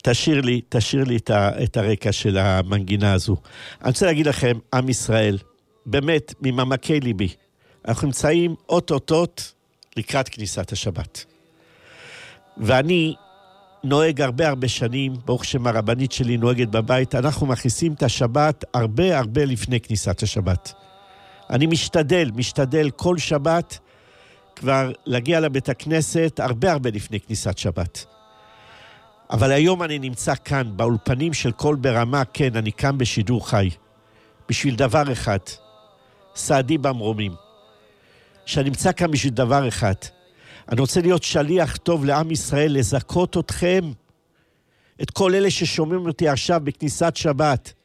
תשאיר לי את הרקע של המנגינה הזו. אני רוצה להגיד לכם, עם ישראל, באמת, ממעמקי ליבי, אנחנו נמצאים אוטוטוט לקראת כניסת השבת. ואני נוהג הרבה שנים, ברוך שם הרבנית שלי נוהגת בבית, אנחנו מכניסים את השבת הרבה לפני כניסת השבת. אני משתדל כל שבת כבר להגיע לבית הכנסת הרבה לפני כניסת שבת. אבל היום אני נמצא כאן, באולפנים של כל ברמה, כן, אני כאן בשידור חי, בשביל דבר אחד, סעדי במרומים, שאני נמצא כאן בשביל דבר אחד, אני רוצה להיות שליח טוב לעם ישראל, לזכות אתכם, את כל אלה ששומעים אותי עכשיו בכניסת שבת.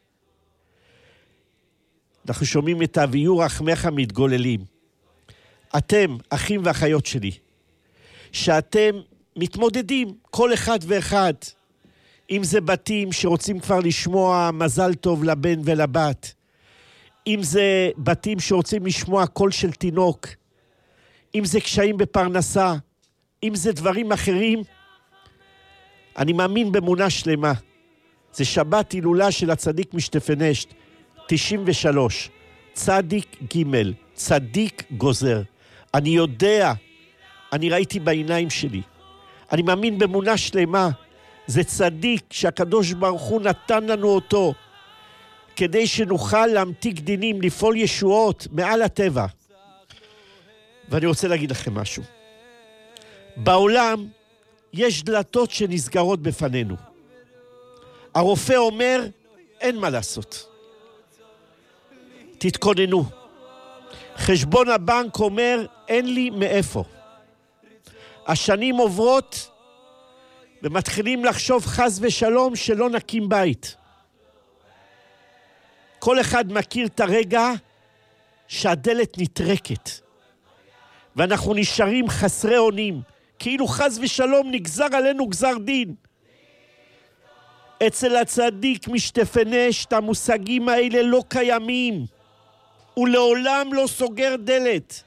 אנחנו שומעים את הביאור רחמך מתגוללים. אתם, אחים ואחיות שלי, שאתם מתמודדים, כל אחד ואחד, אם זה בתים שרוצים כבר לשמוע מזל טוב לבן ולבת, אם זה בתים שרוצים לשמוע קול של תינוק, אם זה קשיים בפרנסה, אם זה דברים אחרים, אני מאמין באמונה שלמה. זה שבת הילולה של הצדיק משטפנשט, 93, צדיק ג', צדיק גוזר. אני יודע, אני ראיתי בעיניים שלי, אני מאמין באמונה שלמה, זה צדיק שהקדוש ברוך הוא נתן לנו אותו, כדי שנוכל להמתיק דינים, לפעול ישועות מעל הטבע. ואני רוצה להגיד לכם משהו. בעולם יש דלתות שנסגרות בפנינו. הרופא אומר, אין מה לעשות. תתכוננו. חשבון הבנק אומר, אין לי מאיפה. השנים עוברות, ומתחילים לחשוב חס ושלום שלא נקים בית. כל אחד מכיר את הרגע שהדלת נטרקת. ואנחנו נשארים חסרי אונים, כאילו חס ושלום נגזר עלינו גזר דין. אצל הצדיק משטפנשט המושגים האלה לא קיימים. הוא לעולם לא סוגר דלת.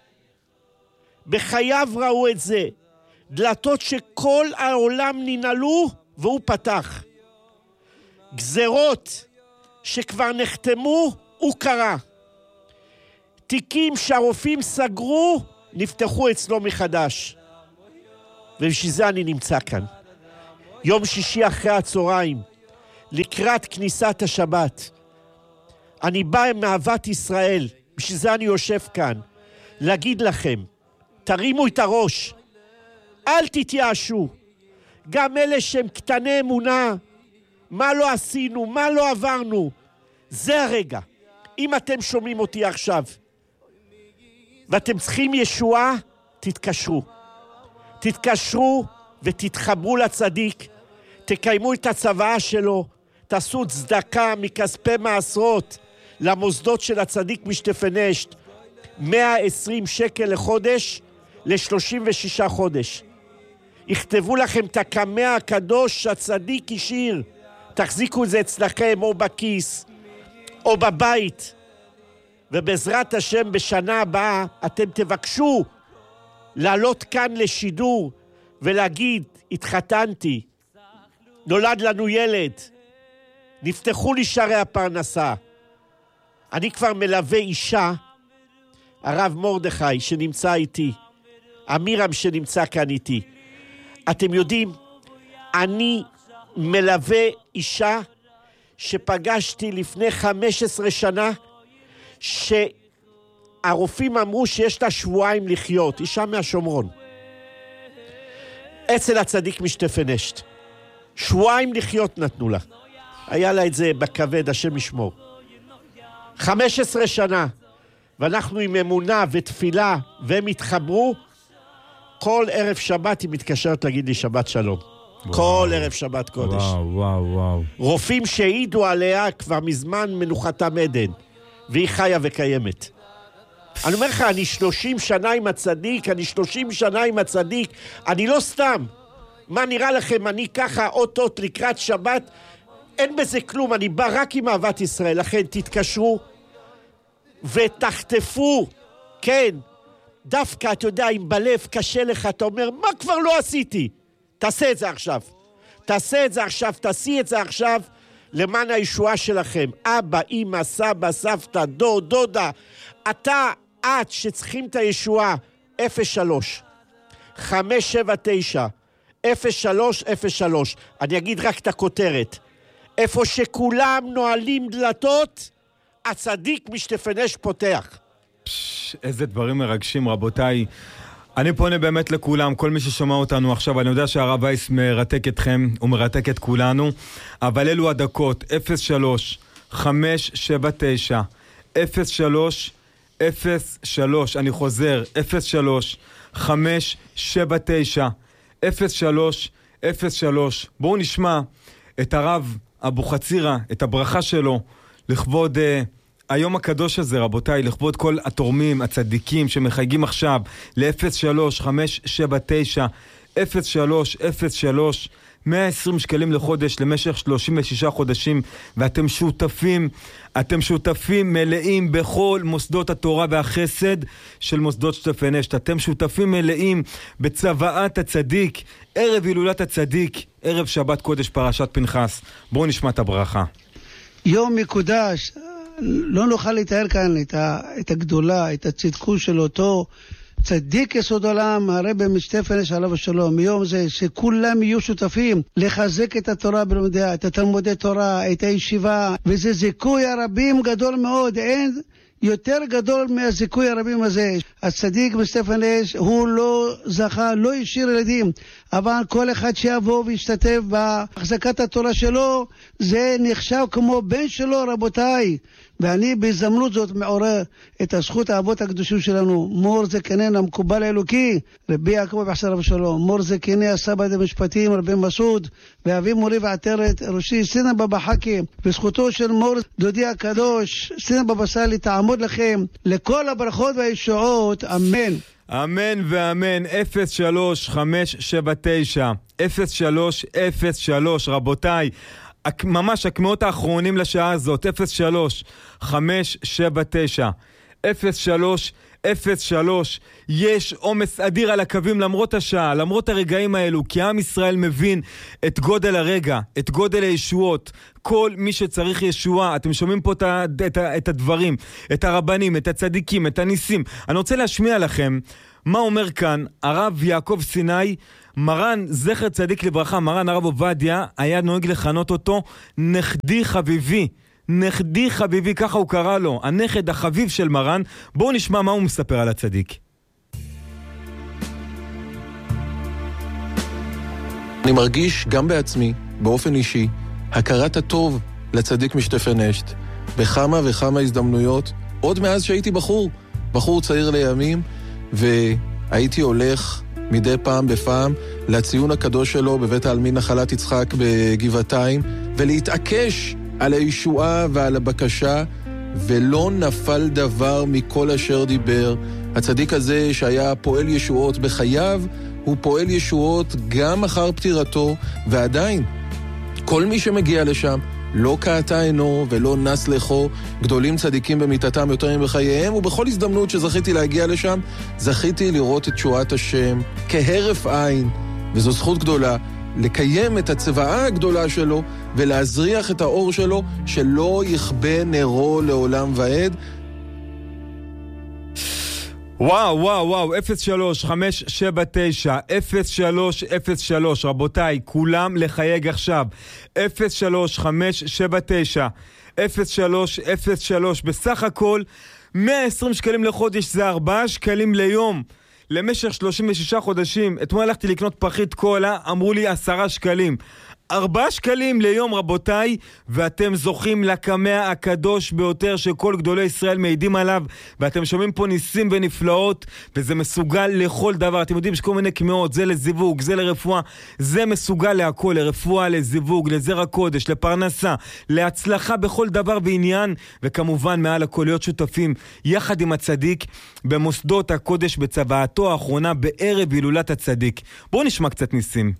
בחייו ראו את זה. דלתות שכל העולם ננעלו והוא פתח. גזרות שכבר נחתמו הוא קרא. תיקים שהרופאים סגרו נפתחו אצלו מחדש. ובשביל זה אני נמצא כאן. יום שישי אחרי הצהריים, לקראת כניסת השבת. אני בא מאהבת ישראל, בשביל זה אני יושב כאן, להגיד לכם, תרימו את הראש, אל תתייאשו. גם אלה שהם קטני אמונה, מה לא עשינו, מה לא עברנו, זה הרגע. אם אתם שומעים אותי עכשיו, ואתם צריכים ישועה, תתקשרו. תתקשרו ותתחברו לצדיק, תקיימו את הצוואה שלו, תעשו צדקה מכספי מעשרות למוסדות של הצדיק משטפנשט, 120 שקל לחודש, ל36 חודש. יכתבו לכם את הקמע הקדוש שהצדיק השאיר, תחזיקו את זה אצלכם או בכיס או בבית, ובעזרת השם בשנה הבאה אתם תבקשו לעלות כאן לשידור ולהגיד, התחתנתי, נולד לנו ילד, נפתחו לי שערי הפרנסה. אני כבר מלווה אישה, הרב מרדכי שנמצא איתי, אמירם שנמצא כאן איתי. אתם יודעים, אני מלווה אישה שפגשתי לפני 15 שנה, שהרופאים אמרו שיש לה שבועיים לחיות, אישה מהשומרון. אצל הצדיק משטפנשט. שבועיים לחיות נתנו לה. היה לה את זה בכבד, השם ישמור. 15 שנה, ואנחנו עם אמונה ותפילה, והם התחברו, כל ערב שבת היא מתקשרת להגיד לי שבת שלום. וואו. כל ערב שבת קודש. וואו. רופאים שהעידו עליה כבר מזמן מנוחתם עדן, והיא חיה וקיימת. אני אומר לך, אני 30 שנה עם הצדיק, אני לא סתם. מה נראה לכם, אני ככה אוטוט לקראת שבת, אין בזה כלום, אני בא רק עם אהבת ישראל, לכן תתקשרו ותחטפו, כן, דווקא, אתה יודע, אם בלב קשה לך, אתה אומר, מה כבר לא עשיתי? תעשה את זה עכשיו. תעשה את זה עכשיו, תעשי את זה עכשיו, למען הישועה שלכם. אבא, אמא, סבא, סבתא, דוד, דודה, את שצריכים את הישועה, 03 579 0303. אני אגיד רק את הכותרת. איפה שכולם נועלים דלתות, הצדיק משתפנש פותח. איזה דברים מרגשים, רבותיי. אני פונה באמת לכולם, כל מי ששומע אותנו עכשיו, אני יודע שהרב וייס מרתק אתכם, הוא מרתק את כולנו, אבל אלו הדקות, 03 579 0303, אני חוזר, 03 579 0303. בואו נשמע את הרב אבוחצירא, את הברכה שלו, לכבוד היום הקדוש הזה, רבותיי, לכבוד כל התורמים, הצדיקים שמחייגים עכשיו ל-03 579 0303, 120 שקלים לחודש למשך 36 חודשים, ואתם שותפים מלאים בכל מוסדות התורה והחסד של מוסדות שתפנשת. אתם שותפים מלאים בצוואת הצדיק, ערב הילולת הצדיק, ערב שבת קודש פרשת פנחס. בואו נשמע את הברכה. יום מקודש, לא נוכל לתאר כאן את הגדולה, את הצדקות של אותו צדיק יסוד עולם, הרבי משטפנש עליו השלום. מיום זה שכולם יהיו שותפים לחזק את התורה בלומדיה, את התלמודי תורה, את הישיבה, וזה זיכוי הרבים גדול מאוד, אין יותר גדול מהזיכוי הרבים הזה. הצדיק משטפנש הוא לא זכה, לא השאיר ילדים, אבל כל אחד שיבוא וישתתף בהחזקת התורה שלו, זה נחשב כמו בן שלו, רבותיי. ואני בהזדמנות זאת מעורר את הזכות האבות הקדושים שלנו, מור זקננו המקובל האלוקי, רבי יעקב בחסר ושלום, מור זקני הסבא דמשפטים, רבי מסעוד, ואבי מורי ועטרת ראשי סינא בבא חכי, וזכותו של מור דודי הקדוש סינא בבא סאלי תעמוד לכם לכל הברכות והישועות, אמן. אמן ואמן. 03 579 0303, רבותיי, ממש הקמאות האחרונים לשעה הזאת, 03 579 0303. יש עומס אדיר על הקווים למרות השעה, למרות הרגעים האלו, כי עם ישראל מבין את גודל הרגע, את גודל הישועות. כל מי שצריך ישועה, אתם שומעים פה את הדברים, את הרבנים, את הצדיקים, את הניסים. אני רוצה להשמיע לכם מה אומר כאן הרב יעקב סיני, מרן זכר צדיק לברכה, מרן הרב עובדיה, היה נוהג לכנות אותו נכדי חביבי. נכדי חביבי, ככה הוא קרא לו, הנכד החביב של מרן. בואו נשמע מה הוא מספר על הצדיק. אני מרגיש גם בעצמי, באופן אישי, הכרת הטוב לצדיק משטפנשת, בכמה וכמה הזדמנויות, עוד מאז שהייתי בחור צעיר לימים, והייתי הולך מדי פעם בפעם לציון הקדוש שלו בבית העלמין נחלת יצחק בגבעתיים, ולהתעקש על הישועה ועל הבקשה, ולא נפל דבר מכל אשר דיבר. הצדיק הזה שהיה פועל ישועות בחייו, הוא פועל ישועות גם אחר פטירתו, ועדיין כל מי שמגיע לשם לא קעתה עינו ולא נס לחו. גדולים צדיקים במיתתם יותר מבחייהם, ובכל הזדמנות שזכיתי להגיע לשם, זכיתי לראות את תשועת השם כהרף עין, וזו זכות גדולה לקיים את הצוואה הגדולה שלו ולהזריח את האור שלו, שלא יכבה נרו לעולם ועד. וואו, 03 579 0303, רבותיי, כולם לחייג עכשיו, 03 579 0303, בסך הכל 120 שקלים לחודש, זה 4 שקלים ליום למשך 36 חודשים. אתמול הלכתי לקנות פחית קולה, אמרו לי 10 שקלים. 4 שקלים ליום, רבותיי, ואתם זוכים לקמע הקדוש ביותר שכל גדולי ישראל מעידים עליו, ואתם שומעים פה ניסים ונפלאות, וזה מסוגל לכל דבר. אתם יודעים שכל מיני קמעות, זה לזיווג, זה לרפואה, זה מסוגל להכל, לרפואה, לזיווג, לזרע קודש, לפרנסה, להצלחה בכל דבר ועניין, וכמובן מעל הכל להיות שותפים יחד עם הצדיק במוסדות הקודש בצוואתו האחרונה בערב הילולת הצדיק. בואו נשמע קצת ניסים.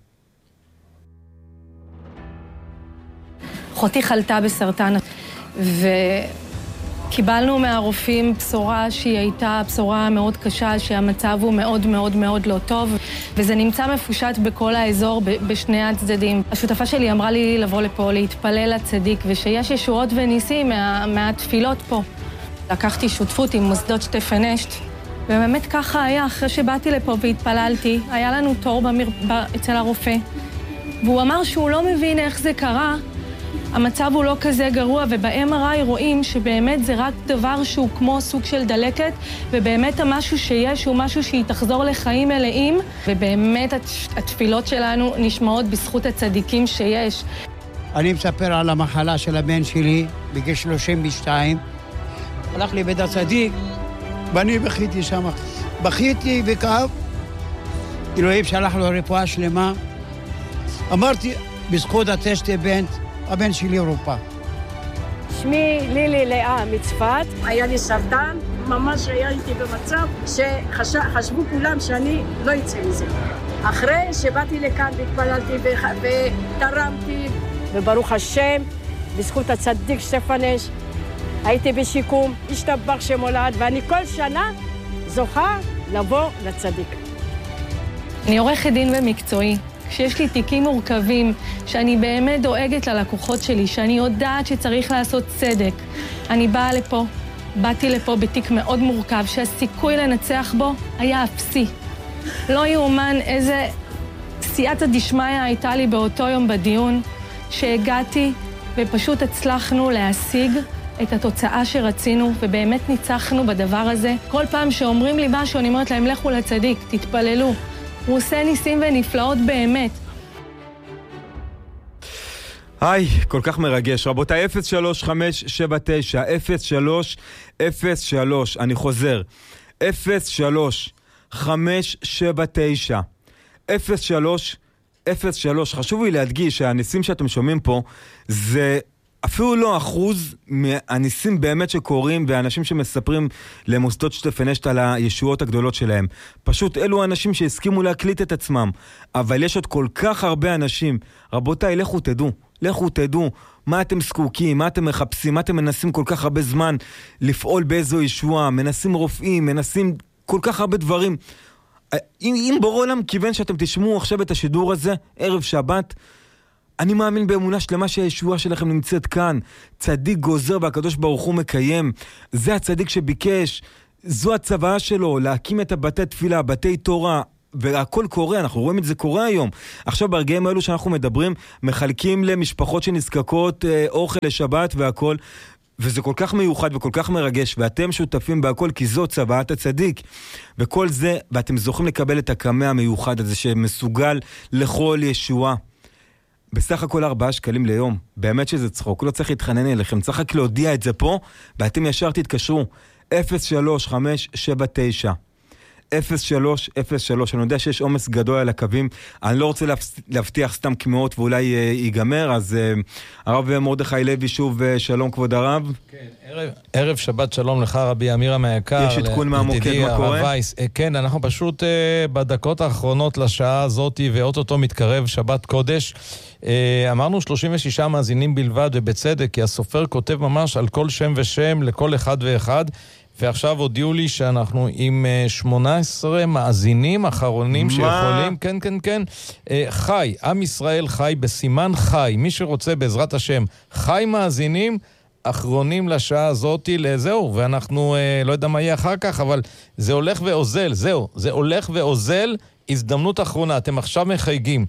אחותי חלתה בסרטן, קיבלנו מהרופאים בשורה שהיא הייתה בשורה מאוד קשה, שהמצב הוא מאוד מאוד מאוד לא טוב, וזה נמצא מפושט בכל האזור, בשני הצדדים. השותפה שלי אמרה לי לבוא לפה, להתפלל לצדיק, ושיש ישועות וניסים מהתפילות פה. לקחתי שותפות עם מוסדות שטפן אשת, ובאמת ככה היה, אחרי שבאתי לפה והתפללתי, היה לנו תור אצל הרופא, והוא אמר שהוא לא מבין איך זה קרה, המצב הוא לא כזה גרוע, וב-MRI רואים שבאמת זה רק דבר שהוא כמו סוג של דלקת, ובאמת המשהו שיש הוא משהו שהיא תחזור לחיים מלאים, ובאמת התפילות שלנו נשמעות בזכות הצדיקים שיש. אני מספר על המחלה של הבן שלי בגיל 32. הלך לבית הצדיק, ואני בכיתי שם. בכיתי וכאב. אלוהים שלח לו רפואה שלמה. אמרתי, בזכות הטסט הבן שלי רופא. שמי לילי לאה מצפת. היה לי סרטן, ממש היה איתי במצב שחשבו כולם שאני לא יצא מזה. אחרי שבאתי לכאן והתפללתי ותרמתי, וברוך השם, בזכות הצדיק שטפן אשת, הייתי בשיקום, השתבח שמולד, ואני כל שנה זוכה לבוא לצדיק. אני עורכת דין במקצועי. כשיש לי תיקים מורכבים, שאני באמת דואגת ללקוחות שלי, שאני יודעת שצריך לעשות צדק, אני באתי לפה בתיק מאוד מורכב, שהסיכוי לנצח בו היה אפסי. לא יאומן איזה סייעתא דשמיא הייתה לי באותו יום בדיון, שהגעתי ופשוט הצלחנו להשיג את התוצאה שרצינו, ובאמת ניצחנו בדבר הזה. כל פעם שאומרים לי משהו, אני אומרת להם, לכו לצדיק, תתפללו. הוא עושה ניסים ונפלאות באמת. היי, כל כך מרגש. רבותיי, 03579, 0303, אני חוזר. 03579, 0303. חשוב לי להדגיש שהניסים שאתם שומעים פה, זה אפילו לא אחוז מהניסים באמת שקורים, והאנשים שמספרים למוסדות שטפן אשת על הישועות הגדולות שלהם. פשוט אלו האנשים שהסכימו להקליט את עצמם. אבל יש עוד כל כך הרבה אנשים. רבותיי, לכו תדעו מה אתם זקוקים, מה אתם מחפשים, מה אתם מנסים כל כך הרבה זמן לפעול באיזו ישועה, מנסים רופאים, מנסים כל כך הרבה דברים. אם בורא עולם כיוון שאתם תשמעו עכשיו את השידור הזה, ערב שבת, אני מאמין באמונה שלמה שהישועה שלכם נמצאת כאן. צדיק גוזר והקדוש ברוך הוא מקיים. זה הצדיק שביקש, זו הצוואה שלו, להקים את הבתי תפילה, בתי תורה, והכל קורה, אנחנו רואים את זה קורה היום. עכשיו ברגעים האלו שאנחנו מדברים, מחלקים למשפחות שנזקקות אוכל לשבת והכל, וזה כל כך מיוחד וכל כך מרגש, ואתם שותפים בהכל כי זו צוואת הצדיק. וכל זה, ואתם זוכים לקבל את הקמע המיוחד הזה שמסוגל לכל ישועה. בסך הכל 4 שקלים ליום, באמת שזה צחוק, לא צריך להתחנן אליכם, צריך רק להודיע את זה פה, ואתם ישר תתקשרו, 03579, 0303, אני יודע שיש עומס גדול על הקווים, אני לא רוצה להבטיח סתם כמאות ואולי ייגמר, אז הרב מרדכי לוי שוב, שלום כבוד הרב. כן, ערב שבת שלום לך רבי אמירה מהיקר. יש עדכון מהמוקד, מה קורה? כן, אנחנו פשוט בדקות האחרונות לשעה הזאת, ואוטוטו מתקרב שבת קודש, אמרנו 36 מאזינים בלבד, ובצדק, כי הסופר כותב ממש על כל שם ושם לכל אחד ואחד, ועכשיו הודיעו לי שאנחנו עם 18 מאזינים אחרונים שיכולים, כן, חי, עם ישראל חי בסימן חי, מי שרוצה בעזרת השם, חי מאזינים אחרונים לשעה הזאת לזהו, ואנחנו לא יודע מה יהיה אחר כך, אבל זה הולך ואוזל, זהו, זה הולך ואוזל, הזדמנות אחרונה, אתם עכשיו מחייגים,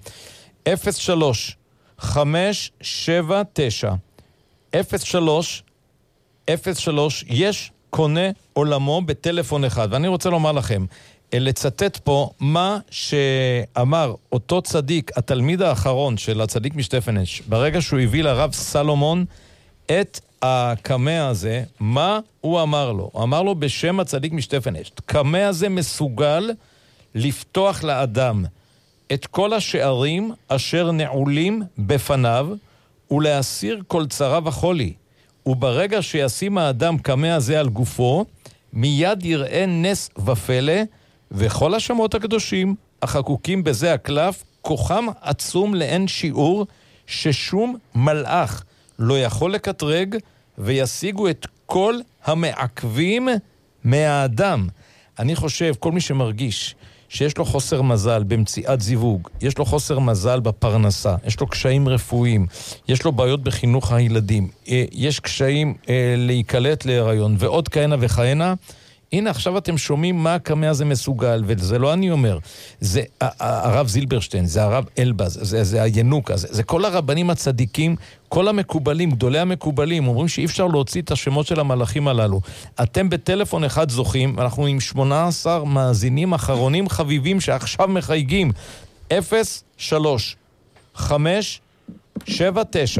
03 יש קונה עולמו בטלפון אחד. ואני רוצה לומר לכם, לצטט פה מה שאמר אותו צדיק, התלמיד האחרון של הצדיק משטפן אשת, ברגע שהוא הביא לרב סלומון את הקמע הזה, מה הוא אמר לו? הוא אמר לו בשם הצדיק משטפן אשת, קמע הזה מסוגל לפתוח לאדם את כל השערים אשר נעולים בפניו ולהסיר כל צרה וחולי. וברגע שישים האדם קמע הזה על גופו, מיד יראה נס ופלא, וכל השמות הקדושים החקוקים בזה הקלף, כוחם עצום לאין שיעור, ששום מלאך לא יכול לקטרג, וישיגו את כל המעכבים מהאדם. אני חושב, כל מי שמרגיש שיש לו חוסר מזל במציאת זיווג, יש לו חוסר מזל בפרנסה, יש לו קשיים רפואיים, יש לו בעיות בחינוך הילדים, יש קשיים להיקלט להיריון, ועוד כהנה וכהנה, הנה עכשיו אתם שומעים מה הקמע הזה מסוגל, וזה לא אני אומר, זה הרב זילברשטיין, זה הרב אלבז, זה הינוקה, זה כל הרבנים הצדיקים, כל המקובלים, גדולי המקובלים, אומרים שאי אפשר להוציא את השמות של המלאכים הללו. אתם בטלפון אחד זוכים, אנחנו עם 18 מאזינים אחרונים חביבים שעכשיו מחייגים. 03 5 7 9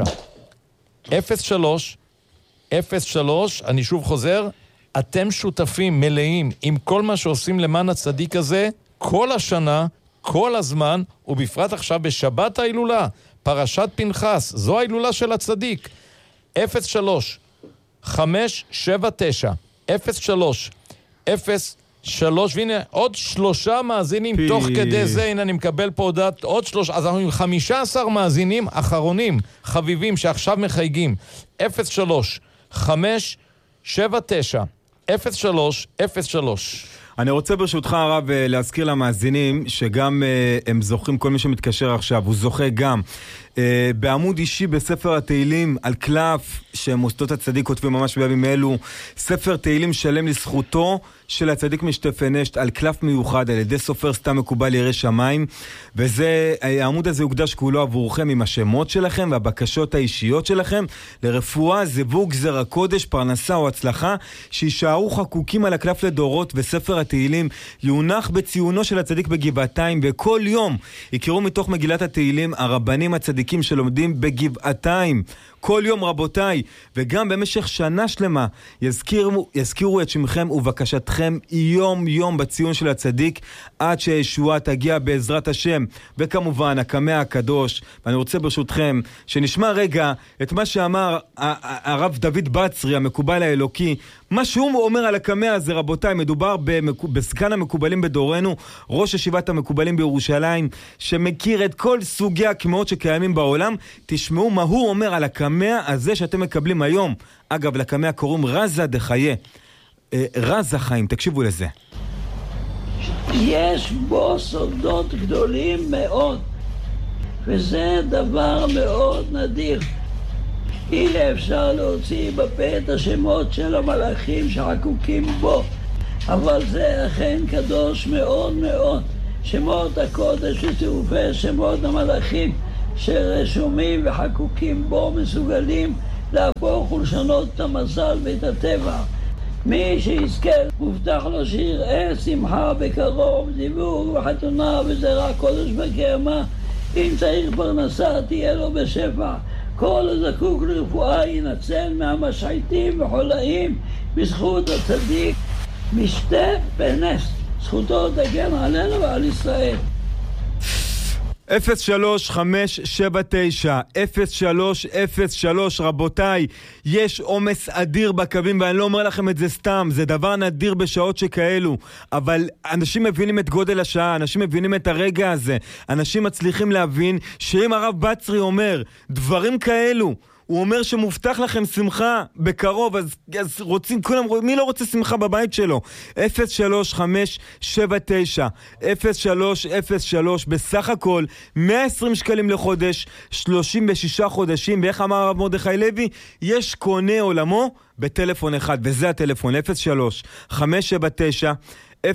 03 03, אני שוב חוזר, אתם שותפים מלאים עם כל מה שעושים למען הצדיק הזה, כל השנה, כל הזמן, ובפרט עכשיו בשבת ההילולה, פרשת פנחס, זו ההילולה של הצדיק. 03 5 7 9 03 03, והנה עוד 3 מאזינים תוך כדי זה, הנה אני מקבל פה הודעת עוד 3, אז אנחנו עם 15 מאזינים אחרונים, חביבים שעכשיו מחייגים. 03 5 7 9 03 03. אני רוצה ברשותך הרב להזכיר למאזינים שגם הם זוכים, כל מי שמתקשר עכשיו הוא זוכה גם בעמוד אישי בספר התהילים על קלף שמוסדות הצדיק כותבים ממש בימים אלו, ספר תהילים שלם לזכותו של הצדיק משתפנשת על קלף מיוחד על ידי סופר סתם מקובל ירא שמיים, וזה, העמוד הזה הוקדש כולו עבורכם עם השמות שלכם והבקשות האישיות שלכם לרפואה, זיווג, גזר הקודש, פרנסה או הצלחה, שישארו חקוקים על הקלף לדורות, וספר התהילים יונח בציונו של הצדיק בגבעתיים, וכל יום יקראו מתוך מגילת התהילים הרבנים הצדיקים שלומדים בגבעתיים כל יום רבותיי, וגם במשך שנה שלמה יזכירו את שמכם ובקשתכם יום יום בציון של הצדיק עד שהישועה תגיע בעזרת השם. וכמובן הקמע הקדוש, ואני רוצה ברשותכם שנשמע רגע את מה שאמר הרב דוד בצרי המקובל האלוקי, מה שהוא אומר על הקמע הזה. רבותיי, מדובר בסגן המקובלים בדורנו, ראש ישיבת המקובלים בירושלים, שמכיר את כל סוגי הקמעות שקיימים בעולם. תשמעו מה הוא אומר על הקמע הזה שאתם מקבלים היום. אגב, לקמע קוראים רזה דחיה, רזה חיים, תקשיבו לזה. יש בו סודות גדולים מאוד, וזה דבר מאוד נדיר. אי אפשר להוציא בפה את השמות של המלאכים שחקוקים בו, אבל זה אכן קדוש מאוד מאוד. שמות הקודש וצירופי שמות המלאכים שרשומים וחקוקים בו מסוגלים להפוך ולשנות את המזל ואת הטבע. מי שיזכה מובטח לו שיראה שמחה בקרוב, זיווג וחתונה וזרע קודש בקיימה. אם צריך פרנסה תהיה לו בשפע. כל הזקוק לרפואה ינצל מהמשחיתים וחולאים בזכות הצדיק משתפנשת. זכותו תגן עלינו ועל ישראל. 03-579-0303. רבותיי, יש עומס אדיר בקווים, ואני לא אומר לכם את זה סתם, זה דבר נדיר בשעות שכאלו, אבל אנשים מבינים את גודל השעה, אנשים מבינים את הרגע הזה, אנשים מצליחים להבין שאם הרב בצרי אומר דברים כאלו, הוא אומר שמובטח לכם שמחה בקרוב, אז רוצים, כולם, מי לא רוצה שמחה בבית שלו? 03-579-0303, בסך הכל 120 שקלים לחודש, 36 חודשים, ואיך אמר הרב מרדכי לוי? יש קונה עולמו בטלפון אחד, וזה הטלפון, 03-579-0303.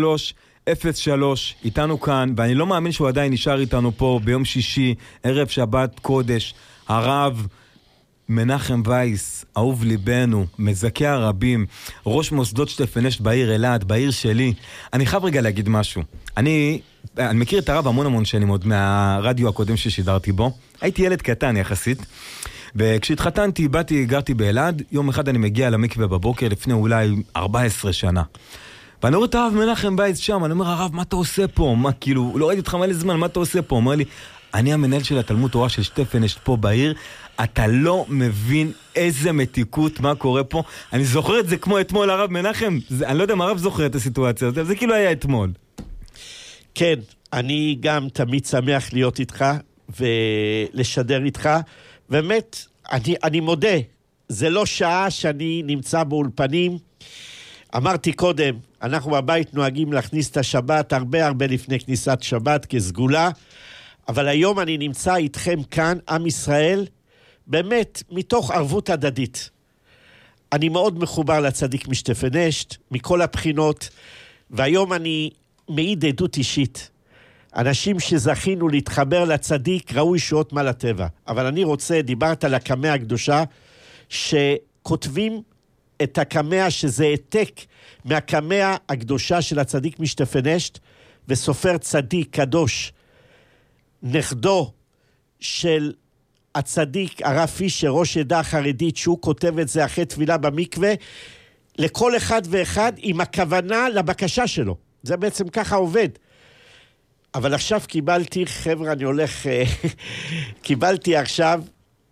איתנו כאן, ואני לא מאמין שהוא עדיין נשאר איתנו פה ביום שישי, ערב שבת קודש, הרב מנחם וייס, אהוב ליבנו, מזכה הרבים, ראש מוסדות שתפנשת בעיר אלעד, בעיר שלי. אני חייב רגע להגיד משהו. אני מכיר את הרב המון שנים עוד מהרדיו הקודם ששידרתי בו. הייתי ילד קטן יחסית, וכשהתחתנתי, גרתי באלעד. יום אחד אני מגיע למקווה בבוקר לפני אולי 14 שנה. ואני רואה את הרב מנחם וייס שם, אני אומר, הרב, מה אתה עושה פה? מה, כאילו, לא ראיתי אותך מלא זמן, מה אתה עושה פה? אומר לי, אני המנהל של התלמוד תורה של שתפנשת פה בעיר, אתה לא מבין איזה מתיקות, מה קורה פה. אני זוכר את זה כמו אתמול, הרב מנחם. אני לא יודע מה הרב זוכר את הסיטואציה הזאת, אבל זה כאילו היה אתמול. כן, אני גם תמיד שמח להיות איתך ולשדר איתך. באמת, אני מודה, זה לא שעה שאני נמצא באולפנים. אמרתי קודם, אנחנו בבית נוהגים להכניס את השבת הרבה לפני כניסת שבת כסגולה, אבל היום אני נמצא איתכם כאן, עם ישראל, באמת מתוך ערבות הדדית. אני מאוד מחובר לצדיק משטפן אשת, מכל הבחינות, והיום אני מעיד עדות אישית. אנשים שזכינו להתחבר לצדיק ראו ישועות מעל הטבע. אבל אני רוצה, דיברת על הקמע הקדושה, שכותבים את הקמע שזה העתק מהקמע הקדושה של הצדיק משטפן אשת, וסופר צדיק קדוש, נכדו של הצדיק הרב פישר, ראש עדה החרדית, שהוא כותב את זה אחרי תפילה במקווה, לכל אחד ואחד עם הכוונה לבקשה שלו. זה בעצם ככה עובד. אבל עכשיו קיבלתי, חבר'ה, אני הולך, קיבלתי עכשיו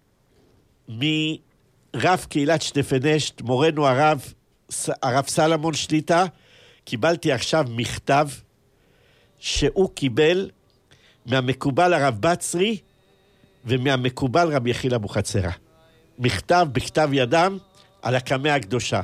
מרב קהילת שטפן אשת, מורנו הרב סלמון שליטה, קיבלתי עכשיו מכתב שהוא קיבל מהמקובל הרב בצרי ומהמקובל רב יחיל אבוחצירא. מכתב בכתב ידם על הקמע הקדושה.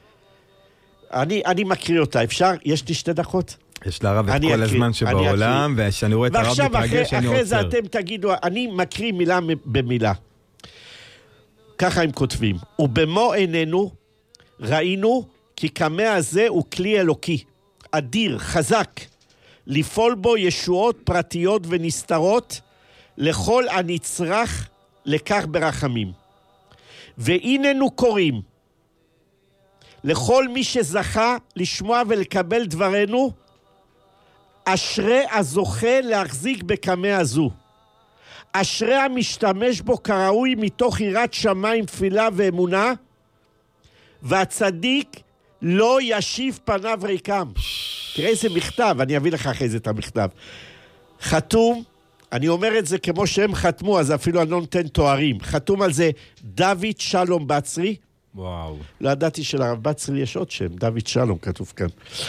אני מקריא אותה, אפשר? יש לי 2 דקות? יש לרב את כל הזמן שבעולם, ושאני רואה את הרב מתרגש, אני עוצר. אחרי זה אתם תגידו, אני מקריא מילה במילה. ככה הם כותבים. ובמו עינינו ראינו כי קמע הזה הוא כלי אלוקי, אדיר, חזק, לפעול בו ישועות פרטיות ונסתרות, לכל הנצרך לכך ברחמים. והננו קוראים לכל מי שזכה לשמוע ולקבל דברנו, אשרי הזוכה להחזיק בקמע הזו. אשרי המשתמש בו כראוי מתוך יראת שמיים, תפילה ואמונה, והצדיק לא ישיב פניו ריקם. תראה איזה מכתב, אני אביא לך אחרי זה את המכתב. חתום, אני אומר את זה כמו שהם חתמו, אז אפילו אני לא נותן תוארים. חתום על זה דוד שלום בצרי. וואו. לא ידעתי שלרב בצרי יש עוד שם, דוד שלום כתוב כאן.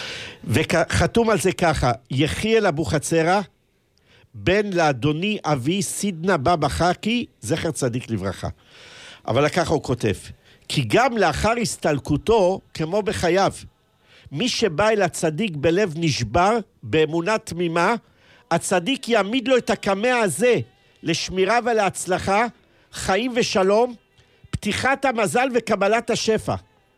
וחתום על זה ככה, יחיאל אבוחצירא, בן לאדוני אבי סידנה בבא חכי, זכר צדיק לברכה. אבל ככה הוא כותב, כי גם לאחר הסתלקותו, כמו בחייו, מי שבא אל הצדיק בלב נשבר, באמונה תמימה, הצדיק יעמיד לו את הקמע הזה לשמירה ולהצלחה, חיים ושלום, פתיחת המזל וקבלת השפע.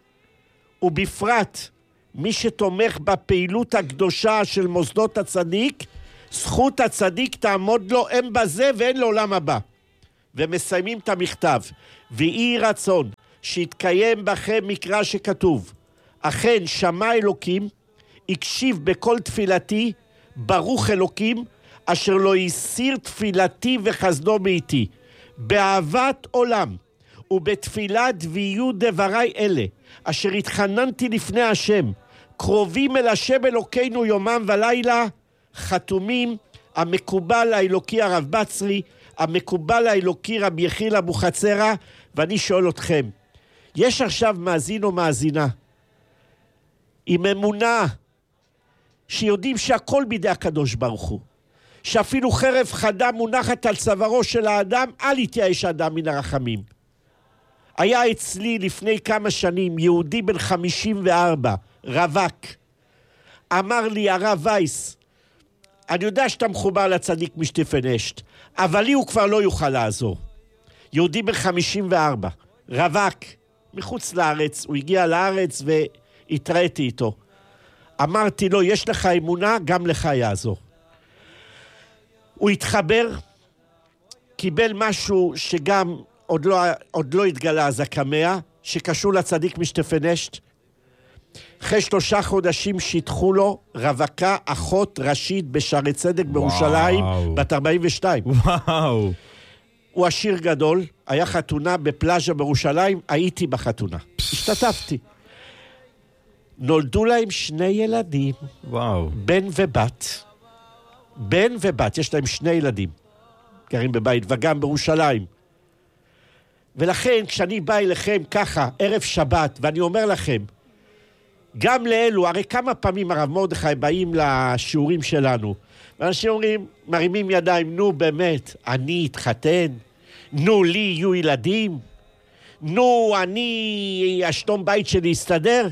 ובפרט, מי שתומך בפעילות הקדושה של מוסדות הצדיק, זכות הצדיק תעמוד לו אין בזה ואין לעולם הבא. ומסיימים את המכתב, ויהי רצון שיתקיים בכם מקרא שכתוב, אכן שמע אלוקים, הקשיב בכל תפילתי, ברוך אלוקים, אשר לא יסיר תפילתי וחסדו מאיתי, באהבת עולם, ובתפילת ויהיו דברי אלה, אשר התחננתי לפני השם, קרובים אל השם אלוקינו יומם ולילה, חתומים המקובל האלוקי הרב בצרי, המקובל האלוקי רב יחיל אבוחצירא, ואני שואל אתכם, יש עכשיו מאזין או מאזינה, עם אמונה, שיודעים שהכל בידי הקדוש ברוך הוא, שאפילו חרב חדה מונחת על צווארו של האדם, אל יתייאש האדם מן הרחמים. היה אצלי לפני כמה שנים יהודי בן 54, רווק, אמר לי הרב וייס, אני יודע שאתה מחובר לצדיק משטפן אשת, אבל לי הוא כבר לא יוכל לעזור. יהודי בן 54, רווק, מחוץ לארץ, הוא הגיע לארץ והתראיתי איתו. אמרתי לו, יש לך אמונה, גם לך יעזור. הוא התחבר, קיבל משהו שגם עוד לא התגלה, אז הקמע, שקשור לצדיק משטפן אשת. אחרי 3 חודשים שיתחו לו רווקה אחות ראשית בשערי צדק בירושלים, בת 42. וואו. הוא עשיר גדול, היה חתונה בפלאז'ה בירושלים, הייתי בחתונה. השתתפתי. נולדו להם 2 ילדים. וואו. בן ובת. בן ובת, יש להם 2 ילדים. גרים בבית וגם בירושלים. ולכן כשאני בא אליכם ככה, ערב שבת, ואני אומר לכם, גם לאלו, הרי כמה פעמים הרב מרדכי באים לשיעורים שלנו, ואנשים אומרים, מרימים ידיים, נו באמת, אני אתחתן, נו לי יהיו ילדים, נו, אני, השלום בית שלי יסתדר,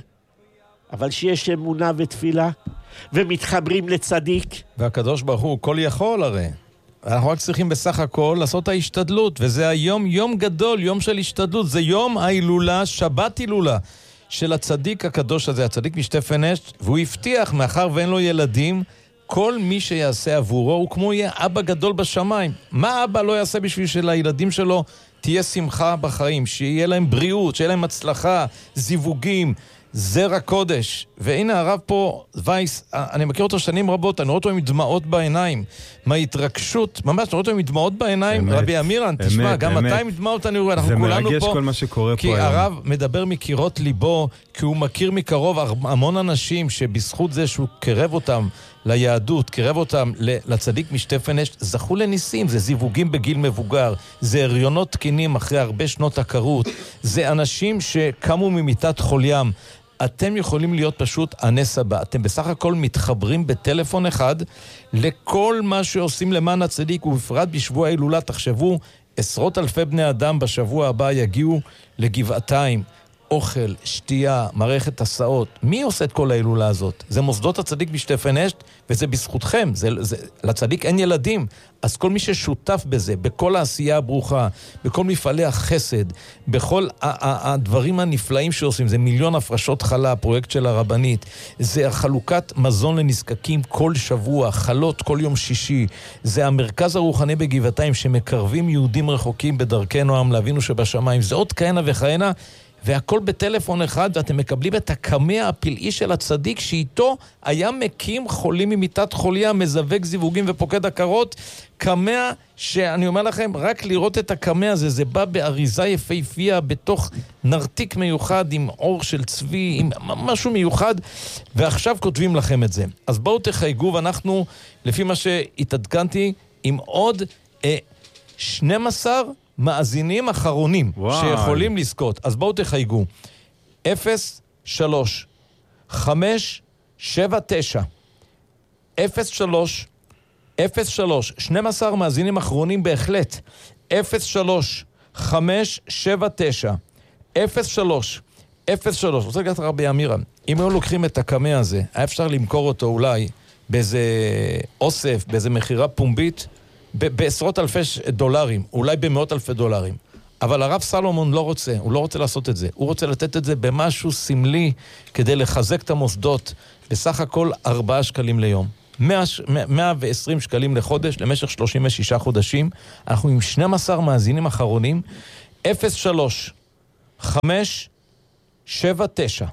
אבל שיש אמונה ותפילה, ומתחברים לצדיק. והקדוש ברוך הוא כל יכול הרי. אנחנו רק צריכים בסך הכל לעשות את ההשתדלות, וזה היום יום גדול, יום של השתדלות, זה יום ההילולה, שבת הילולה של הצדיק הקדוש הזה, הצדיק משטפן אשת, והוא הבטיח, מאחר ואין לו ילדים, כל מי שיעשה עבורו הוא כמו יהיה אבא גדול בשמיים. מה אבא לא יעשה בשביל שלילדים שלו תהיה שמחה בחיים, שיהיה להם בריאות, שיהיה להם הצלחה, זיווגים, זרע קודש. והנה הרב פה, וייס, אני מכיר אותו שנים רבות, אני רואה אותו עם דמעות בעיניים, מההתרגשות, ממש, אני רואה אותו עם דמעות בעיניים. רבי אמירן, תשמע, גם אתה עם דמעות אני רואה, אנחנו כולנו פה. זה מרגש כל מה שקורה פה כי הרב מדבר מקירות ליבו, כי הוא מכיר מקרוב המון אנשים שבזכות זה שהוא קרב אותם ליהדות, קרב אותם לצדיק משטפן אשת, זכו לניסים, זה זיווגים בגיל מבוגר, זה הריונות תקינים אחרי הרבה שנות הכרות, זה אנשים שקמו ממיטת חול ים. אתם יכולים להיות פשוט הנס הבא. אתם בסך הכל מתחברים בטלפון אחד לכל מה שעושים למען הצדיק, ובפרט בשבוע ההילולה. תחשבו, עשרות אלפי בני אדם בשבוע הבא יגיעו לגבעתיים, אוכל, שתייה, מערכת הסעות. מי עושה את כל ההילולה הזאת? זה מוסדות הצדיק משטפן אשת, וזה בזכותכם. לצדיק אין ילדים, אז כל מי ששותף בזה, בכל העשייה הברוכה, בכל מפעלי החסד, בכל הדברים הנפלאים שעושים, זה 1,000,000 הפרשות חלה, פרויקט של הרבנית, זה חלוקת מזון לנזקקים כל שבוע, חלות כל יום שישי, זה המרכז הרוחני בגבעתיים שמקרבים יהודים רחוקים בדרכי נועם לאבינו שבשמיים, זה עוד כהנה וכהנה, והכל בטלפון אחד, ואתם מקבלים את הקמע הפלאי של הצדיק, שאיתו היה מקים חולים ממיטת חול ים, מזווג זיווגים ופוקד עקרות. קמע שאני אומר לכם, רק לראות את הקמע הזה, זה בא באריזה יפהפייה, בתוך נרתיק מיוחד, עם אור של צבי, עם משהו מיוחד, ועכשיו כותבים לכם את זה. אז בואו תחייגו, ואנחנו, לפי מה שהתעדכנתי, עם עוד 12 מאזינים אחרונים שיכולים לזכות. אז בואו תחייגו 03 579 03 12 מאזינים אחרונים בהחלט. 03 579 03 רוצה להגיד רבי אמירן, אם היו לוקחים את הקמע הזה, היה אפשר למכור אותו אולי באיזה אוסף, באיזה מחירה פומבית, בעשרות אלפי דולרים, אולי במאות אלפי דולרים. אבל הרב סלומון לא רוצה, הוא לא רוצה לעשות את זה. הוא רוצה לתת את זה במשהו סמלי כדי לחזק את המוסדות, בסך הכל 4 שקלים ליום. 120 שקלים לחודש למשך 36 חודשים. אנחנו עם 12 מאזינים אחרונים. 03 579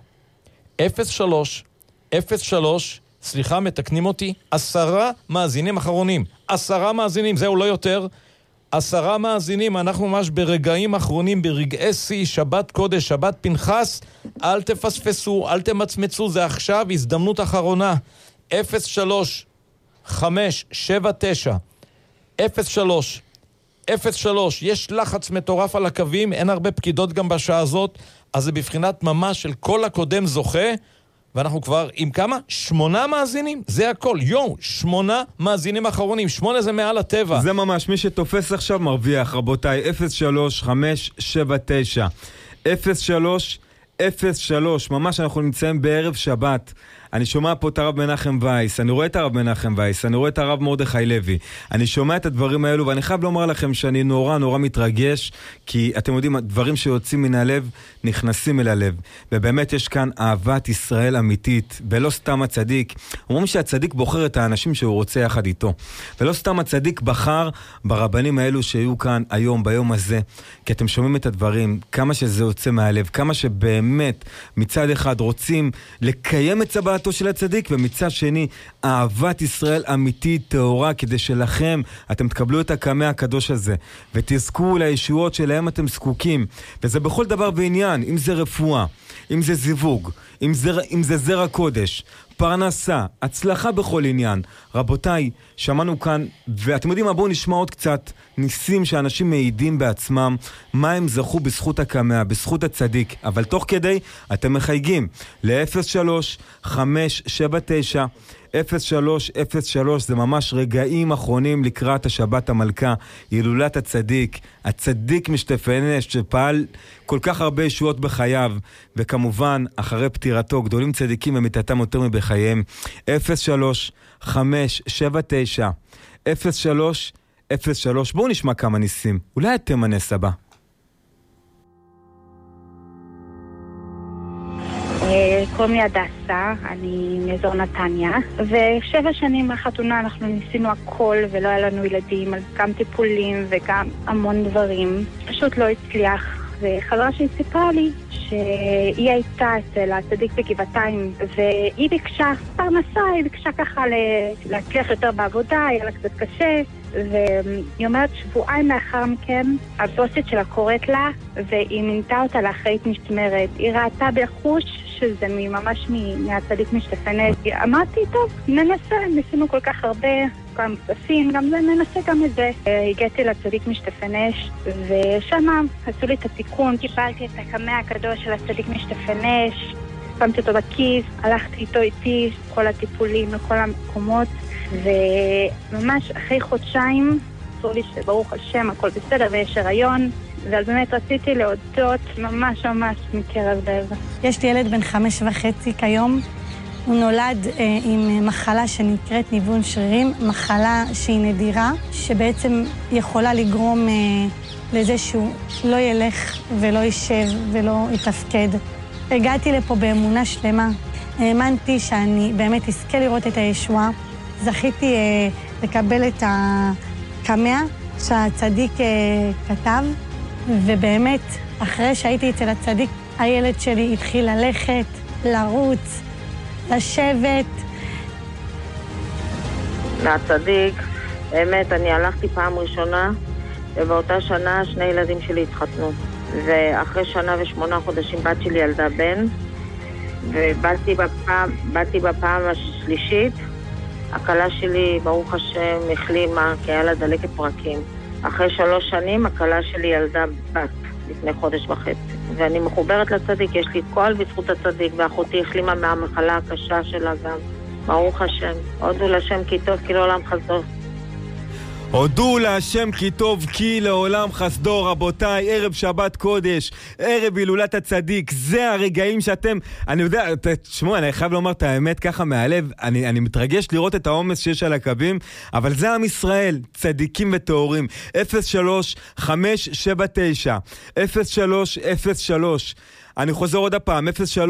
03 סליחה, מתקנים אותי, 10 מאזינים אחרונים. 10 מאזינים, זהו לא יותר. 10 מאזינים, אנחנו ממש ברגעים אחרונים, ברגעי שיא, שבת קודש, שבת פנחס. אל תפספסו, אל תמצמצו, זה עכשיו הזדמנות אחרונה. 03 579 03 יש לחץ מטורף על הקווים, אין הרבה פקידות גם בשעה הזאת, אז זה בבחינת ממש של כל הקודם זוכה, ואנחנו כבר עם כמה? 8 מאזינים, זה הכל. 8 מאזינים אחרונים, 8 זה מעל הטבע. זה ממש, מי שתופס עכשיו מרוויח, רבותיי. 03 579 03 ממש אנחנו נמצאים בערב שבת. אני שומע פה את הרב מנחם וייס, אני רואה את הרב מנחם וייס, אני רואה את הרב מרדכי לוי, אני שומע את הדברים האלו, ואני חייב לומר לכם שאני נורא מתרגש, כי אתם יודעים, הדברים שיוצאים מן הלב נכנסים אל הלב, ובאמת יש כאן אהבת ישראל אמיתית, ולא סתם הצדיק. אומרים שהצדיק בוחר את האנשים שהוא רוצה יחד איתו, ולא סתם הצדיק בחר ברבנים האלו שהיו כאן היום, ביום הזה, כי אתם שומעים את הדברים, כמה שזה יוצא מהלב, כמה שבאמת מצד אחד רוצים לקיים את צבאתו של הצדיק, ומצד שני אהבת ישראל אמיתית טהורה, כדי שלכם אתם תקבלו את הקמע הקדוש הזה ותזכו לישועות שלהם אתם זקוקים, וזה בכל דבר ועניין, אם זה רפואה, אם זה זיווג, אם זה זרע קודש, פרנסה, הצלחה בכל עניין. רבותיי, שמענו כאן, ואתם יודעים מה, בואו נשמע עוד קצת ניסים שאנשים מעידים בעצמם, מה הם זכו בזכות הקמע, בזכות הצדיק, אבל תוך כדי אתם מחייגים ל-03 579 0303, זה ממש רגעים אחרונים לקראת השבת המלכה, הילולת הצדיק, הצדיק משטפנשט שפעל כל כך הרבה ישועות בחייו, וכמובן אחרי פטירתו גדולים צדיקים במיתתם יותר מבחייהם. 03-579 0303. בואו נשמע כמה ניסים, אולי אתם הנס הבא. קוראים לי הדסה, אני מאזור נתניה, ו7 שנים מהחתונה אנחנו ניסינו הכל ולא היה לנו ילדים, גם טיפולים וגם המון דברים, פשוט לא הצליח. וחברה שהיא סיפרה לי שהיא הייתה אצל הצדיק בגבעתיים והיא ביקשה פרנסה, היא ביקשה ככה להצליח יותר בעבודה, היה לה קצת קשה, והיא אומרת שבועיים לאחר מכן הבוסית שלה קוראת לה והיא מינתה אותה לאחראית משמרת. היא ראתה בחוש שזה ממש מהצדיק משטפנשט. אמרתי, טוב, ננסה, ניסינו כל כך הרבה, גם כספים, גם זה, ננסה גם את זה. הגעתי לצדיק משטפנשט ושם עשו לי את התיקון, קיבלתי את הקמע הקדוש של הצדיק משטפנשט, שמתי אותו בכיס, הלכתי איתו איתי, כל הטיפולים וכל המקומות, וממש אחרי חודשיים עשו לי שברוך השם הכל בסדר ויש הריון, אבל באמת רציתי להודות ממש מקרב לב. יש לי ילד בן 5.5 כיום. הוא נולד עם מחלה שנקראת ניוון שרירים, מחלה שהיא נדירה, שבעצם יכולה לגרום לזה שהוא לא ילך ולא יישב ולא יתפקד. הגעתי לפה באמונה שלמה. האמנתי שאני באמת אזכה לראות את הישועה. זכיתי לקבל את הקמע שהצדיק כתב, ובאמת, אחרי שהייתי אצל הצדיק, הילד שלי התחיל ללכת, לרוץ, לשבת. מהצדיק, באמת, אני הלכתי פעם ראשונה, ובאותה שנה 2 ילדים שלי התחתנו. ואחרי 1 ו8 חודשים בת שלי ילדה בן, ובאתי בפעם השלישית, הכלה שלי, ברוך השם, החלימה, כי היה לה דלקת פרקים. אחרי 3 שנים, הכלה שלי ילדה בת, לפני 1.5 חודש. ואני מחוברת לצדיק, יש לי כל בזכות הצדיק, ואחותי החלימה מהמחלה הקשה שלה גם. ברוך השם, הודו לשם כי טוב, כי לעולם חסדו. הודו להשם כי טוב, כי לעולם חסדו. רבותיי, ערב שבת קודש, ערב הילולת הצדיק, זה הרגעים שאתם, אני יודע, תשמעו, אני חייב לומר את האמת ככה מהלב, אני מתרגש לראות את העומס שיש על הקווים, אבל זה עם ישראל, צדיקים וטהורים. 03-579 0303. אני חוזר עוד הפעם,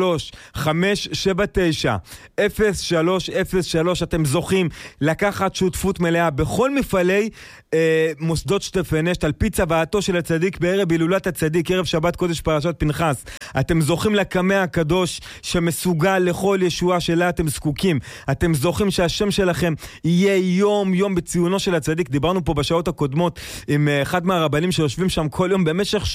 03-579-0303. אתם זוכים לקחת שותפות מלאה בכל מפעלי מוסדות שטפנשט, על פי צוואתו של הצדיק בערב הילולת הצדיק, ערב שבת קודש פרשת פנחס. אתם זוכים לקמע הקדוש שמסוגל לכל ישועה שלה אתם זקוקים. אתם זוכים שהשם שלכם יהיה יום יום בציונו של הצדיק. דיברנו פה בשעות הקודמות עם אחד מהרבנים שיושבים שם כל יום במשך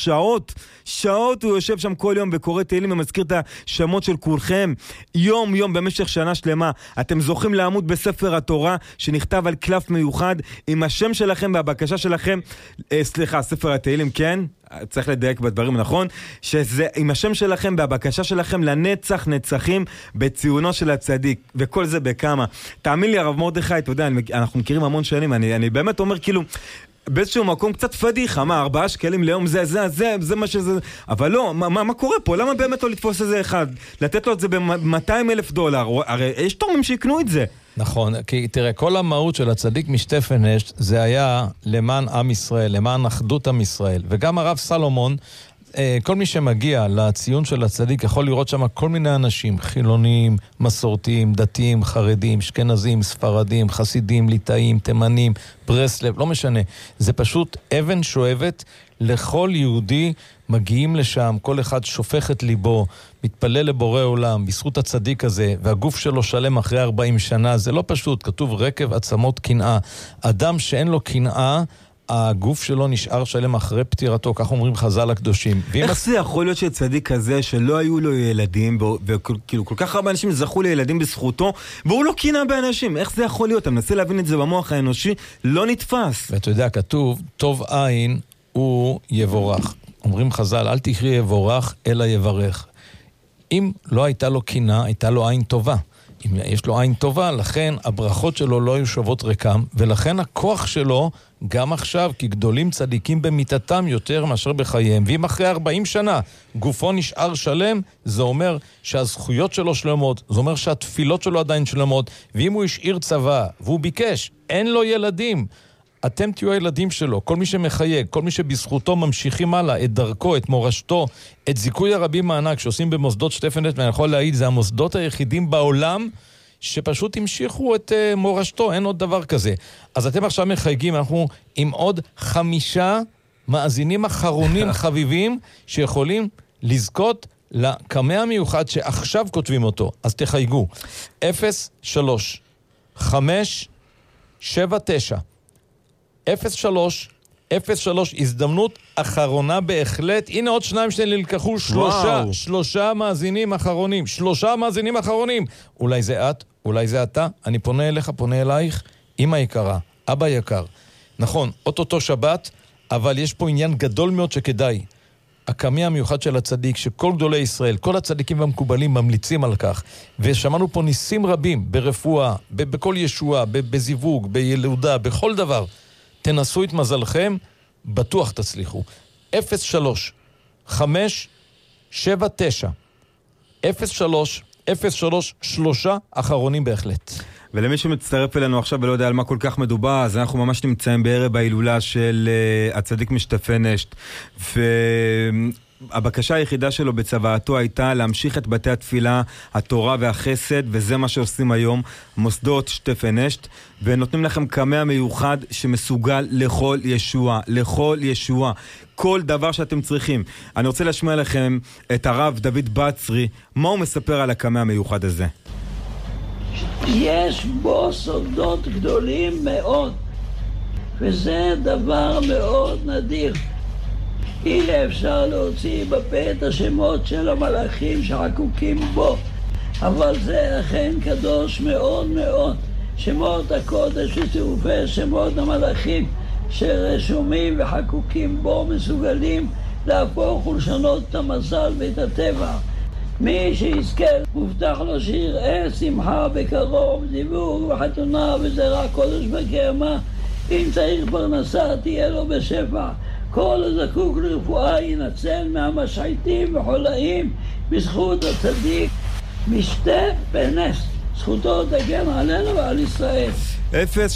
שעות הוא יושב שם כל יום וקורא תהילים ומזכיר את השמות של כולכם יום יום במשך שנה שלמה. אתם זוכים לעמוד בספר התורה שנכתב על קלף מיוחד עם השם שלכם והבקשה שלכם, ספר התהילים, כן? צריך לדייק בדברים, נכון? שזה עם השם שלכם והבקשה שלכם לנצח נצחים בציונו של הצדיק, וכל זה בכמה. תאמין לי הרב מרדכי, אתה יודע, אנחנו מכירים המון שנים, אני באמת אומר כאילו באיזשהו מקום קצת פדיחה, 4 שקלים ליום, זה מה שזה, אבל לא, מה קורה פה? למה באמת לא לתפוס איזה אחד? לתת לו את זה $200,000, הרי יש תורמים שיקנו את זה. נכון, כי תראה, כל המהות של הצדיק משטפנשט זה היה למען עם ישראל, למען אחדות עם ישראל, וגם הרב סלומון, כל מי שמגיע לציון של הצדיק יכול לראות שם כל מיני אנשים, חילונים, מסורתיים, דתיים, חרדים, אשכנזים, ספרדים, חסידים, ליטאים, תימנים, ברסלב, לא משנה. זה פשוט אבן שואבת לכל יהודי, מגיעים לשם, כל אחד שופך את ליבו, מתפלל לבורא עולם, בזכות הצדיק הזה, והגוף שלו שלם אחרי 40 שנה, זה לא פשוט, כתוב רקב עצמות קנאה. אדם שאין לו קנאה, הגוף שלו נשאר שלם אחרי פטירתו, כך אומרים חז"ל הקדושים. איך זה יכול להיות שצדיק כזה שלא היו לו ילדים, וכאילו כל כך הרבה אנשים זכו לילדים בזכותו, והוא לא קינא באנשים? איך זה יכול להיות? אתה מנסה להבין את זה במוח האנושי, לא נתפס. ואתה יודע, כתוב, טוב עין הוא יבורך. אומרים חז"ל, אל תקרא יבורך, אלא יברך. אם לא הייתה לו קנאה, הייתה לו עין טובה. אם יש לו עין טובה, לכן הברכות שלו לא היו שוות ריקם, ולכן הכוח שלו גם עכשיו, כי גדולים צדיקים במיטתם יותר מאשר בחייהם, ואם אחרי 40 שנה גופו נשאר שלם, זה אומר שהזכויות שלו שלמות, זה אומר שהתפילות שלו עדיין שלמות, ואם הוא השאיר צבא, והוא ביקש, אין לו ילדים, אתם תהיו הילדים שלו, כל מי שמחייג, כל מי שבזכותו ממשיכים הלאה את דרכו, את מורשתו, את זיכוי הרבים מענק שעושים במוסדות שטפנשט, ואני יכול להעיד, זה המוסדות היחידים בעולם שפשוט המשיכו את מורשתו, אין עוד דבר כזה. אז אתם עכשיו מחייגים, אנחנו עם עוד 5 מאזינים אחרונים חביבים שיכולים לזכות לקמע המיוחד שעכשיו כותבים אותו. אז תחייגו 03 הזדמנות אחרונה בהחלט. הנה עוד 2 שנלקחו, 3 מאזינים אחרונים, 3 מאזינים אחרונים. אולי זה את, אולי זה אתה. אני פונה אליך, פונה אלייך, אמא יקרה, אבא יקר. נכון, אוטוטו שבת, אבל יש פה עניין גדול מאוד שכדאי. הקמע המיוחד של הצדיק, שכל גדולי ישראל, כל הצדיקים והמקובלים ממליצים על כך, ושמענו פה ניסים רבים ברפואה, בכל ישועה, בזיווג, בילודה, בכל דבר. תנסו את מזלכם, בטוח תצליחו. 03 אחרונים בהחלט. ולמי שמצטרף אלינו עכשיו ולא יודע על מה כל כך מדובר, אז אנחנו ממש נמצאים בערב ההילולה של הצדיק משתפנשט, והבקשה היחידה שלו בצוואתו הייתה להמשיך את בתי התפילה, התורה והחסד, וזה מה שעושים היום מוסדות שטפנשט, ונותנים לכם קמע מיוחד שמסוגל לכל ישוע, לכל ישוע, כל דבר שאתם צריכים. אני רוצה להשמיע לכם את הרב דוד בצרי, מה הוא מספר על הקמע המיוחד הזה. יש בו סודות גדולים מאוד, וזה דבר מאוד נדיר. אי אפשר להוציא בפה את השמות של המלאכים שחקוקים בו, אבל זה אכן קדוש מאוד מאוד. שמות הקודש וצירופי שמות המלאכים שרשומים וחקוקים בו מסוגלים להפוך ולשנות את המזל ואת הטבע. מי שיזכה מובטח לו שיראה שמחה בקרוב, זיווג וחתונה וזרע קודש בקרמה. אם צריך פרנסה תהיה לו בשפע. כל הזקוק לרפואה ינצל מהמשחייתים וחולאים בזכות הצדיק משתפנשט. זכותו תגן עלינו ועל ישראל. 03-579-0303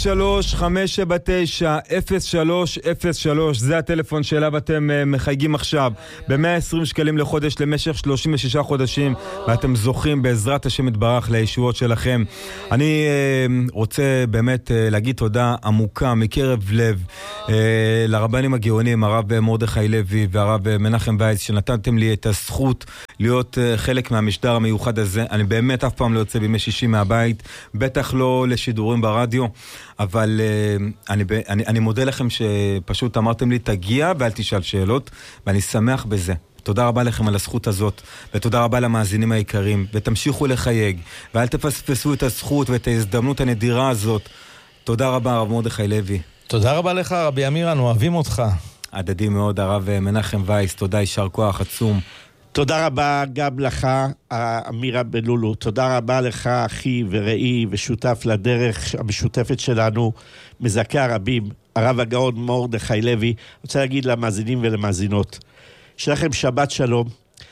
זה הטלפון שאליו אתם מחייגים עכשיו ב-120 שקלים לחודש למשך 36 חודשים, ואתם זוכים בעזרת השם יתברך לישועות שלכם. אני רוצה באמת להגיד תודה עמוקה מקרב לב לרבנים הגאונים, הרב מרדכי לוי והרב מנחם וייס, שנתתם לי את הזכות להיות חלק מהמשדר המיוחד הזה. אני באמת אף פעם לא יוצא בימי שישי מהבית, בטח לא לשידורים ברדיו, אבל אני מודה לכם שפשוט אמרתם לי תגיע ואל תשאל שאלות, ואני שמח בזה. תודה רבה לכם על הזכות הזאת, ותודה רבה למאזינים היקרים, ותמשיכו לחייג, ואל תפספסו את הזכות ואת ההזדמנות הנדירה הזאת. תודה רבה הרב מרדכי לוי. תודה רבה לך רבי אמיר, אנו אוהבים אותך. הדדי מאוד הרב מנחם וייס, תודה, יישר כוח עצום. תודה רבה גם לך, אמירה בלולו. תודה רבה לך, אחי ורעי ושותף לדרך המשותפת שלנו, מזכה הרבים, הרב הגאון מרדכי לוי. אני רוצה להגיד למאזינים ולמאזינות, יש לכם שבת שלום,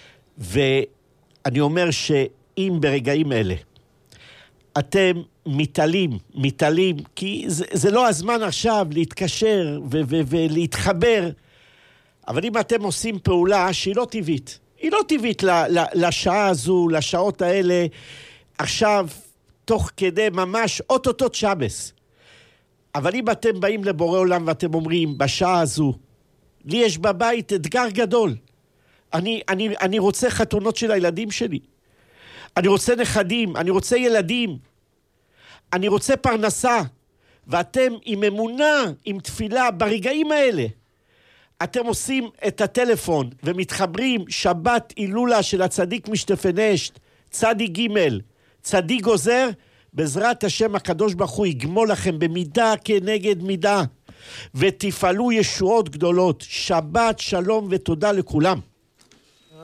ואני אומר שאם ברגעים אלה אתם מתעלים, כי זה לא הזמן עכשיו להתקשר ולהתחבר, אבל אם אתם עושים פעולה שהיא לא טבעית, היא לא טבעית לשעה הזו, לשעות האלה, עכשיו, תוך כדי ממש אוטוטות שבס. אבל אם אתם באים לבורא עולם ואתם אומרים, בשעה הזו, לי יש בבית אתגר גדול. אני רוצה חתונות של הילדים שלי. אני רוצה נכדים, אני רוצה ילדים. אני רוצה פרנסה. ואתם עם אמונה, עם תפילה, ברגעים האלה, אתם עושים את הטלפון ומתחברים שבת הילולה של הצדיק משתפנשט, צדיק ג', צדיק גוזר, בעזרת השם הקדוש ברוך הוא יגמול לכם במידה כנגד מידה, ותפעלו ישועות גדולות. שבת שלום ותודה לכולם.